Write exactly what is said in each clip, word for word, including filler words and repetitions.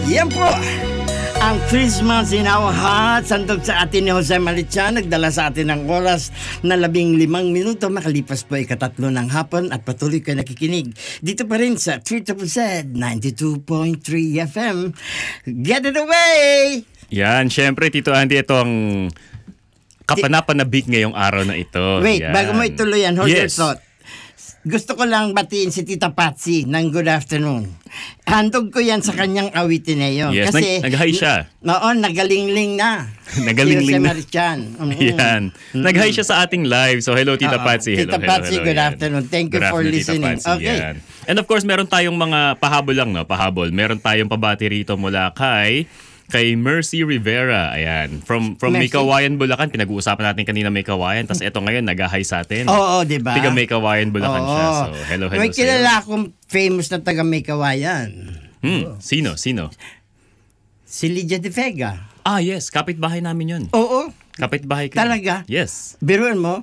Yan po ang Christmas in our hearts. Sandog sa atin ni Jose Marichan. Nagdala sa atin ng oras na labing limang minuto. Makalipas po ikatatlo ng hapon at patuloy kayo nakikinig dito pa rin sa Triple Z ninety-two point three F M. Get it away! Yan, syempre Tito Andy, ito ang kapanapanabik ngayong araw na ito. Wait, yan. bago mo ituloy yan, hold yes. your thought. Gusto ko lang batiin si Tita Patsy ng good afternoon. Handog ko yan sa kanyang awitin na yun. Yes, kasi, nag- nag-hi siya. Oo, nagalingling na. Nagalingling si na. Marichan. Mm-hmm. Yan. Mm-hmm. Nag-hi siya sa ating live. So, hello, Tita Uh-oh. Patsy. Hello, Tita hello, Patsy, hello, good yan. afternoon. Thank you good for listening. Tita Patsy, okay. Yan. And of course, meron tayong mga pahabol lang, no? Pahabol. Meron tayong pabati rito mula kay... kay Mercy Rivera, ayan. From from May Kawayan, Bulacan. Pinag-uusapan natin kanina May Kawayan. Tapos eto ngayon, nag-hi sa atin. Oo, di ba? Tiga May Kawayan, Bulacan Oo. siya. So, hello, hello May sa'yo. kilala akong famous na taga May Kawayan. Hmm, sino? Sino? Si Lydia De Vega. Ah, yes. Kapitbahay namin yun. Oo. Kapitbahay ko. Talaga? Yes. Biruan mo,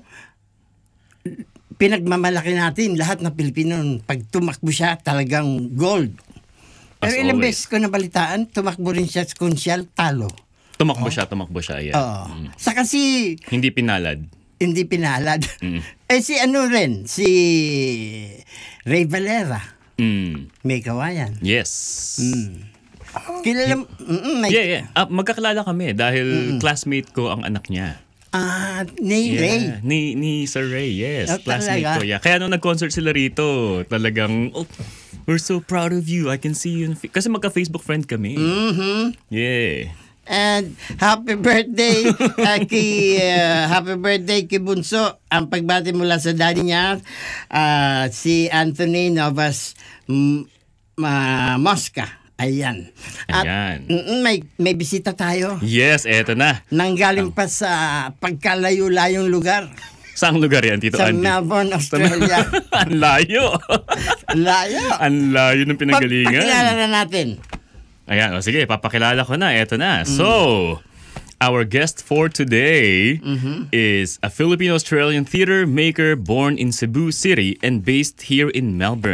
pinagmamalaki natin lahat ng Pilipino. Pag tumakbo siya, talagang gold. Pero As ilang always. beses ko nabalitaan, tumakbo rin siya sa konsyal, talo. Tumakbo siya, tumakbo siya. Yeah. Oo. Mm. Saka si, Hindi pinalad. hindi pinalad. Mm. Eh si ano rin, si Ray Valera. Mm. May Kawayan. Yes. Mm. Kilala mo, mm, may, Yeah, yeah. Ah, magkakilala kami dahil classmate ko ang anak niya. ah, ni Ray. Yeah. Ni, ni Sir Ray, yes. Oh, classmate talaga? ko. Yeah. Kaya nung nag-concert sila rito, talagang, oh, we're so proud of you. I can see you. In fa-. Kasi magka-Facebook friend kami. Mm-hmm. Yeah. And happy birthday uh, kay, uh, happy birthday kay Bunso. Ang pagbati mula sa daddy niya, uh, si Anthony Novas M- Ma- Mosca. Ayan. At Ayan. mm, may, may bisita tayo. Yes, eto na. Nanggaling pa sa pagkalayo-layong lugar. Saang lugar yan, Tito Sa Andy? Melbourne, Australia. Ang layo. Layo. Ang layo ng pinanggalingan. Pagpakilala na natin. Ayan, o sige, papakilala ko na. Eto na. So, our guest for today Mm-hmm. is a Filipino-Australian theater maker born in Cebu City and based here in Melbourne.